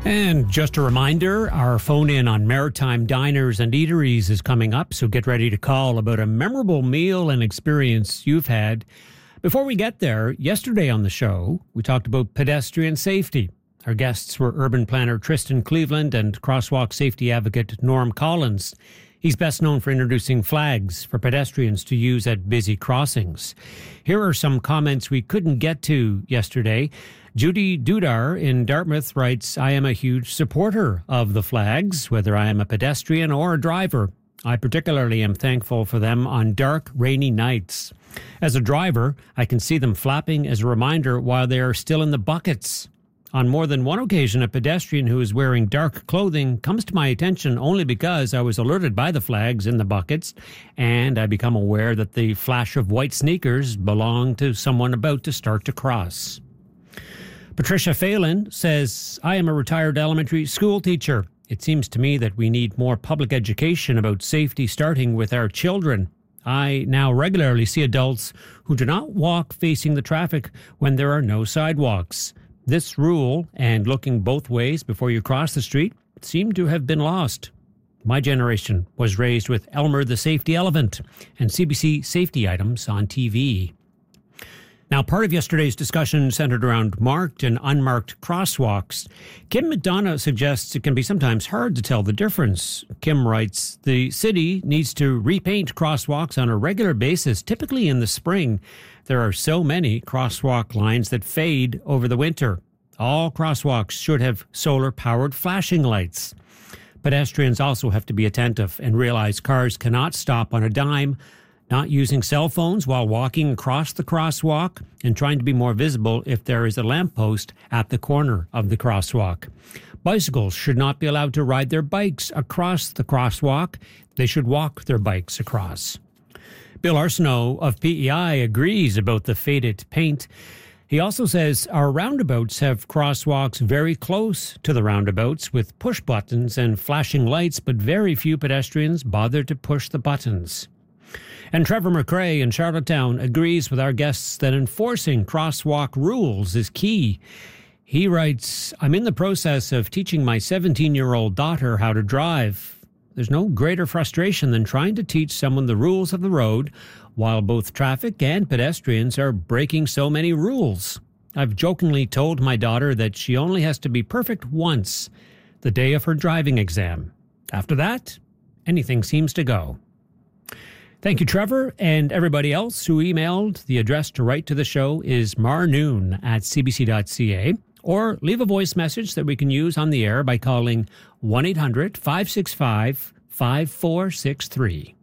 And just a reminder, our phone-in on Maritime Diners and Eateries is coming up, so get ready to call about a memorable meal and experience you've had. Before we get there, yesterday on the show, we talked about pedestrian safety. Our guests were urban planner Tristan Cleveland and crosswalk safety advocate Norm Collins. He's best known for introducing flags for pedestrians to use at busy crossings. Here are some comments we couldn't get to yesterday. Judy Dudar in Dartmouth writes, I am a huge supporter of the flags, whether I am a pedestrian or a driver. I particularly am thankful for them on dark, rainy nights. As a driver, I can see them flapping as a reminder while they are still in the buckets. On more than one occasion, a pedestrian who is wearing dark clothing comes to my attention only because I was alerted by the flags in the buckets, and I become aware that the flash of white sneakers belong to someone about to start to cross. Patricia Phelan says, I am a retired elementary school teacher. It seems to me that we need more public education about safety starting with our children. I now regularly see adults who do not walk facing the traffic when there are no sidewalks. This rule and looking both ways before you cross the street seem to have been lost. My generation was raised with Elmer the Safety Elephant and CBC safety items on TV. Now, part of yesterday's discussion centered around marked and unmarked crosswalks. Kim McDonough suggests it can be sometimes hard to tell the difference. Kim writes, the city needs to repaint crosswalks on a regular basis, typically in the spring. There are so many crosswalk lines that fade over the winter. All crosswalks should have solar-powered flashing lights. Pedestrians also have to be attentive and realize cars cannot stop on a dime. Not using cell phones while walking across the crosswalk, and trying to be more visible if there is a lamppost at the corner of the crosswalk. Bicycles should not be allowed to ride their bikes across the crosswalk. They should walk their bikes across. Bill Arsenault of PEI agrees about the faded paint. He also says our roundabouts have crosswalks very close to the roundabouts with push buttons and flashing lights, but very few pedestrians bother to push the buttons. And Trevor McRae in Charlottetown agrees with our guests that enforcing crosswalk rules is key. He writes, I'm in the process of teaching my 17-year-old daughter how to drive. There's no greater frustration than trying to teach someone the rules of the road while both traffic and pedestrians are breaking so many rules. I've jokingly told my daughter that she only has to be perfect once, the day of her driving exam. After that, anything seems to go. Thank you, Trevor, and everybody else who emailed. The address to write to the show is marnoon@cbc.ca, or leave a voice message that we can use on the air by calling 1-800-565-5463.